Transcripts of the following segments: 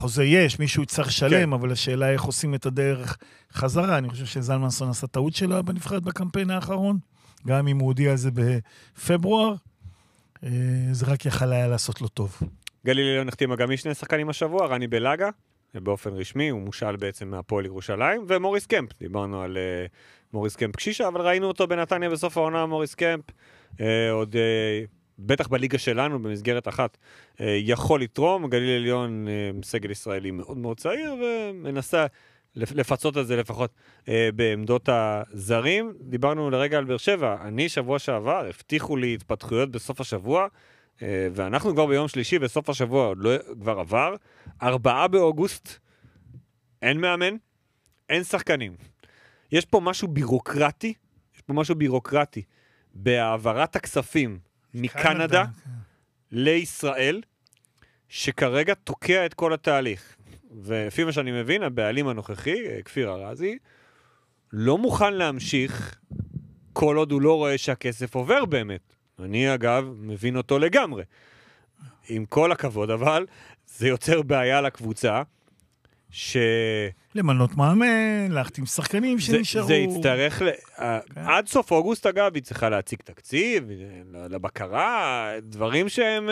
חוזה יש, מישהו צריך לשלם, אבל השאלה איך עושים את הדרך חזרה. אני חושב שזלמנסון עשה טעות שלה בנבחרת בקמפיין האחרון, גם אם הוא הודיע על זה בפברואר, זה רק יכל היה לעשות לו טוב. גליל עליון נחתימה גם משני שחקנים השבוע, רני בלגה, באופן רשמי, הוא מושל בעצם מהפועל ירושלים, ומוריס קמפ, דיברנו על מוריס קמפ קשישה, אבל ראינו אותו בנתניה בסוף העונה, מוריס קמפ, עוד בטח בליגה שלנו, במסגרת אחת, יכול לתרום, גליל עליון סגל ישראלי מאוד מאוד צעיר, ומנסה לפצות את זה לפחות בעמדות הזרים. דיברנו לרגע על באר שבע, אני שבוע שעבר, הבטיחו לי התפתחויות בסוף השבוע, ואנחנו כבר ביום שלישי, בסוף השבוע עוד לא כבר עבר, 4 באוגוסט, אין מאמן, אין שחקנים. יש פה משהו בירוקרטי, בהעברת הכספים מקנדה לישראל, שכרגע תוקע את כל התהליך. ולפי מה שאני מבין, הבעלים הנוכחי, כפיר ארזי, לא מוכן להמשיך כל עוד הוא לא רואה שהכסף עובר באמת. אני אגב מבין אותו לגמרי. עם כל הכבוד, אבל זה יוצר בעיה לקבוצה, למנות מאמן, להחתים שחקנים שנשארו. זה יצטרך, עד סוף אוגוסט אגב, היא צריכה להציג תקציב, לבקרה, דברים שהם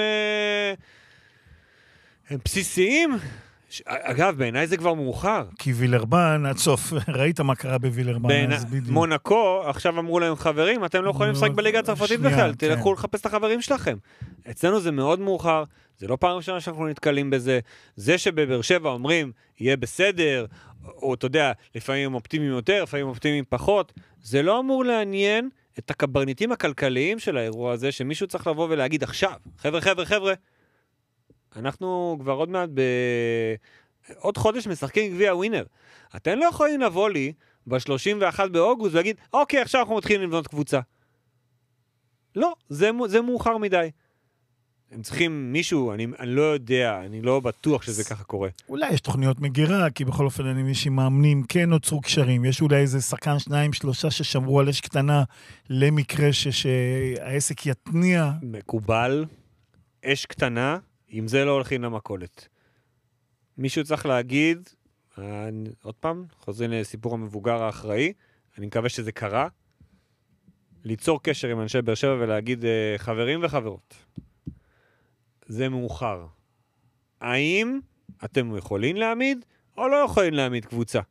בסיסיים. אגב, בעיניי זה כבר מאוחר. כי וילרבן, עד סוף, ראית מה קרה בווילרבן, אז בדיוק. מונקו, עכשיו אמרו להם חברים, אתם לא יכולים לשחק בליגה הצרפתית בכלל, תלכו לחפש את החברים שלכם. אצלנו זה מאוד מאוחר, זה לא פעם ראשונה שאנחנו נתקלים בזה. זה שבבאר שבע אומרים, יהיה בסדר, או אתה יודע, לפעמים אופטימיים יותר, לפעמים אופטימיים פחות, זה לא אמור לעניין את הקברניטים הכלכליים של האירוע הזה, שמישהו צריך לבוא ולהגיד עכשיו, חבר'ה, אנחנו כבר עוד מעט עוד חודש משחקים גביע ווינר. אתם לא יכולים לבוא לי ב-31 באוגוסט ולהגיד, אוקיי, עכשיו אנחנו מתחילים לבנות קבוצה. לא, זה מאוחר מדי. הם צריכים מישהו, אני לא יודע, אני לא בטוח שזה ככה קורה. אולי יש תוכניות מגירה, כי בכל אופן אני מישהי מאמנים, כן נוצרו קשרים. יש אולי איזה שחקן 2-3 ששמרו על אש קטנה, למקרה שהעסק יתניע. מקובל, אש קטנה, אם זה לא הולכים למכולת. מישהו צריך להגיד, עוד פעם, חוזרים לסיפור המבוגר האחראי, אני מקווה שזה קרה, ליצור קשר עם אנשי באר שבע ולהגיד, חברים וחברות, זה מאוחר. האם אתם יכולים להעמיד, או לא יכולים להעמיד קבוצה?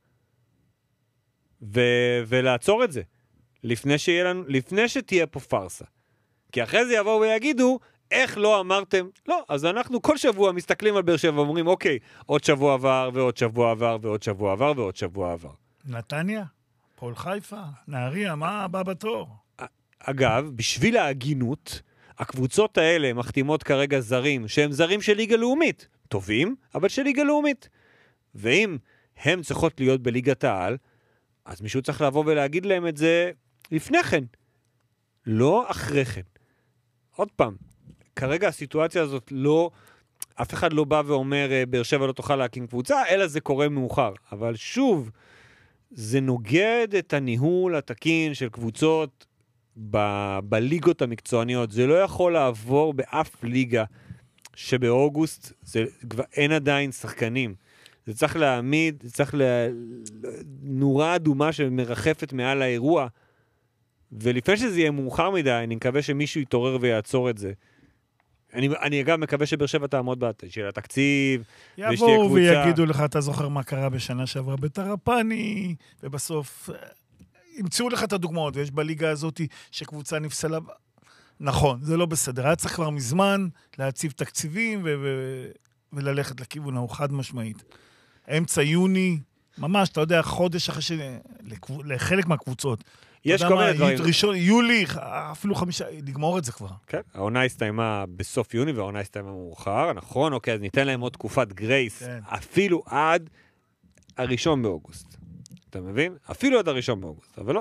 ולעצור את זה, לפני שתהיה פה פרסה. כי אחרי זה יבואו ויגידו, איך לא אמרתם? לא, אז אנחנו כל שבוע מסתכלים על באר שבע ואומרים, אוקיי, עוד שבוע עבר, ועוד שבוע עבר, ועוד שבוע עבר, ועוד שבוע עבר. נתניה? פועל חיפה? נהריה? מה הבא בתור? אגב, בשביל ההגינות, הקבוצות האלה מחתימות כרגע זרים, שהם זרים של ליגה לאומית. טובים, אבל של ליגה לאומית. ואם הם צריכות להיות בליגת העל, אז מישהו צריך לבוא ולהגיד להם את זה לפני כן. לא אחרי כן. עוד פעם, כרגע הסיטואציה הזאת לא, אף אחד לא בא ואומר, באר שבע לא תוכל להקים קבוצה, אלא זה קורה מאוחר. אבל שוב, זה נוגד את הניהול התקין של קבוצות בליגות המקצועניות. זה לא יכול לעבור באף ליגה שבאוגוסט כבר אין עדיין שחקנים. זה צריך להעמיד, זה צריך נורה אדומה שמרחפת מעל האירוע, ולפני שזה יהיה מאוחר מדי, אני מקווה שמישהו יתעורר ויעצור את זה. אני אגב מקווה שבאר שבע תעמוד של התקציב, יבואו ויגידו לך, אתה זוכר מה קרה בשנה שעברה בטרפני, ובסוף ימצאו לך את הדוגמאות, ויש בליגה הזאת שקבוצה נפסלה. נכון, זה לא בסדר. היה צריך כבר מזמן להציב תקציבים וללכת לכיוון ההוא חד משמעית. אמצע יוני, ממש, אתה יודע, חודש אחרי לחלק מהקבוצות. יש כל מיני דברים. ראשון, יולי, אפילו 5, לגמור את זה כבר. כן, העונה הסתיימה בסוף יוני, והעונה הסתיימה מאוחר, נכון? אוקיי, אז ניתן להם עוד תקופת גרייס, אפילו עד 1 באוגוסט. אתה מבין? אפילו עד 1 באוגוסט, אבל לא.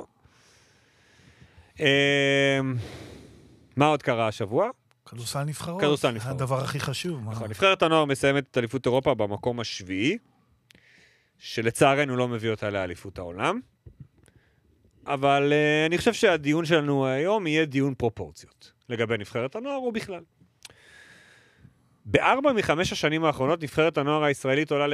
מה עוד קרה השבוע? כדורסל נבחרות. כדורסל נבחרות. הדבר הכי חשוב. נכון, נבחרת הנוער מסיימת את אליפות אירופה במקום השביעי, שלצערנו לא מביא אותה לאליפות העולם. אבל אני חושב שהדיון שלנו היום יהיה דיון פרופורציות, לגבי נבחרת הנוער ובכלל. ב4 מ5 השנים האחרונות, נבחרת הנוער הישראלית עולה